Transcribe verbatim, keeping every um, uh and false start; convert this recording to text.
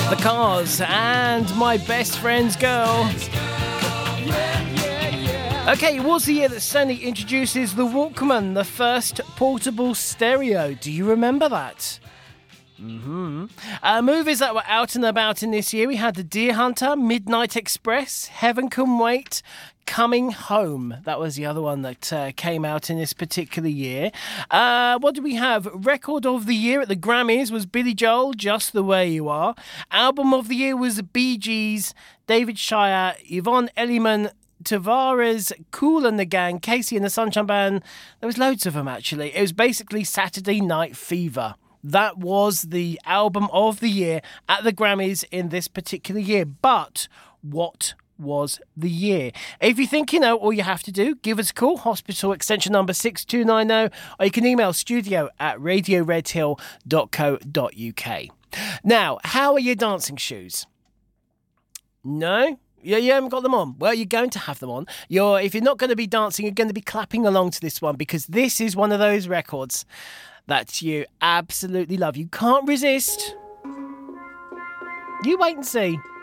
The Cars and My Best Friend's Girl. Okay, it was the year that Sony introduces the Walkman, the first portable stereo. Do you remember that? Mm-hmm. Uh, movies that were out and about in this year, we had The Deer Hunter, Midnight Express, Heaven Can Wait, Coming Home. That was the other one that uh, came out in this particular year. Uh, what do we have? Record of the year at the Grammys was Billy Joel, Just the Way You Are. Album of the year was the Bee Gees, David Shire, Yvonne Elliman, Tavares, Kool and the Gang, Casey and the Sunshine Band. There was loads of them, actually. It was basically Saturday Night Fever. That was the album of the year at the Grammys in this particular year. But what was the year? If you think you know, all you have to do, give us a call, hospital extension number six two nine zero, or you can email studio at radio red hill dot co dot uk. Now, how are your dancing shoes? No? Yeah, you haven't got them on. Well, you're going to have them on. You're, if you're not going to be dancing, you're going to be clapping along to this one, because this is one of those records that you absolutely love. You can't resist. You wait and see.